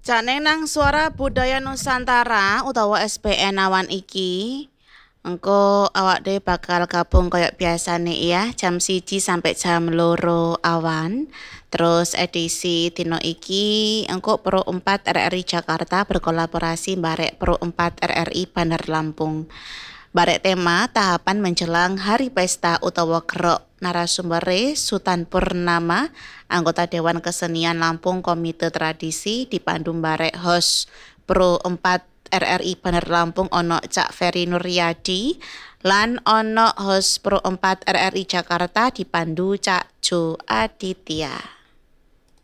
Jane nang Suara Budaya Nusantara utawa SBN awan iki, engko awak dhewe bakal gabung koyok biasane ya, jam 1 sampai jam 2 awan. Terus edisi dino iki engko Pro 4 RRI Jakarta berkolaborasi barek Pro 4 RRI Bandar Lampung. Barek tema tahapan menjelang Hari Pesta utawa Kerok. Narasumbere Sutan Purnama, anggota Dewan Kesenian Lampung Komite Tradisi dipandu barek host Pro 4 RRI Bandar Lampung ono Cak Ferry Nuryadi lan ono host Pro 4 RRI Jakarta dipandu Cak Jo Aditya.